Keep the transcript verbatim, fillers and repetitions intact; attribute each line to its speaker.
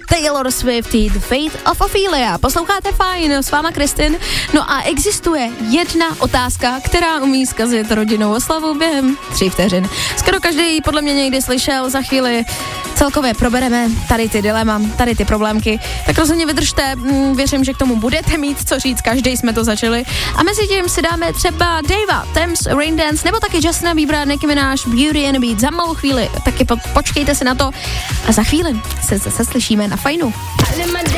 Speaker 1: Taylor Swift, The Fate of Ophelia. Posloucháte Fajn, s váma Kristin. No a existuje jedna otázka, která umí zkazit rodinnou oslavu během tří vteřin. Skoro každý podle mě někdy slyšel, za chvíli celkově probereme tady ty dilema, tady ty problémky. Tak rozhodně vydržte, věřím, že k tomu budete mít co říct, každý jsme to začali. A mezi tím si dáme třeba Davea, Thames, Rain Dance, nebo taky Justina Biebera, Nicki Minaj, Beauty and the Beat. Za malou chvíli, taky po, počkejte si na to a za chvíli se zase slyšíme na Fajnu.